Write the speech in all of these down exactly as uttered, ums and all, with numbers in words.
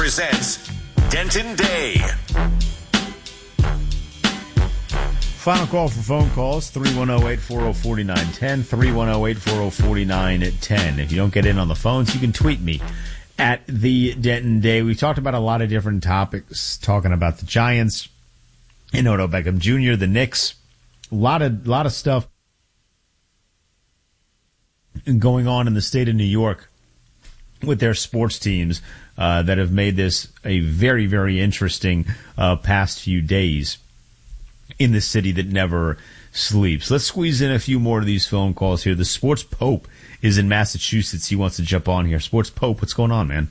presents Denton Day. Final call for phone calls, three one zero, eight four zero, four nine one zero, three one zero, eight four zero, four nine one zero. If you don't get in on the phones, you can tweet me at the Denton Day. We talked about a lot of different topics, talking about the Giants, and Odell Beckham Junior, the Knicks, a lot of, lot of stuff going on in the state of New York with their sports teams uh, that have made this a very, very interesting uh, past few days in the city that never sleeps. Let's squeeze in a few more of these phone calls here. The Sports Pope is in Massachusetts. He wants to jump on here. Sports Pope, what's going on, man?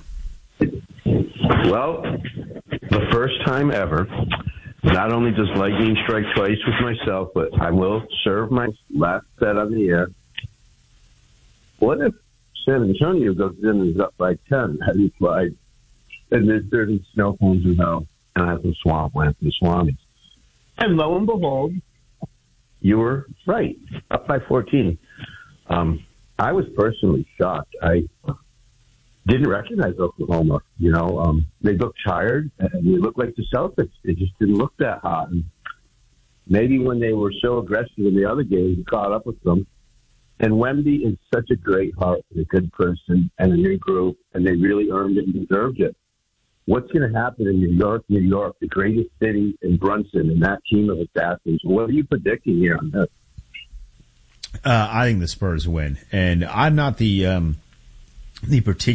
Well, the first time ever, not only does lightning strike twice with myself, but I will serve my last bet on the air. What if San Antonio goes in and is up by ten? How do you slide? And there's thirty snow cones in hell, and I have some swamp land for the Swamis. And lo and behold, you were right, up by fourteen. Um, I was personally shocked. I didn't recognize Oklahoma. You know, um, they looked tired, and they looked like the Celtics. It just didn't look that hot. And maybe when they were so aggressive in the other games, you caught up with them. And Wemby is such a great heart and a good person and a new group, and they really earned it and deserved it. What's going to happen in New York, New York, the greatest city in Brunson, and that team of assassins? What are you predicting here on this? Uh, I think the Spurs win, and I'm not the um, the particular.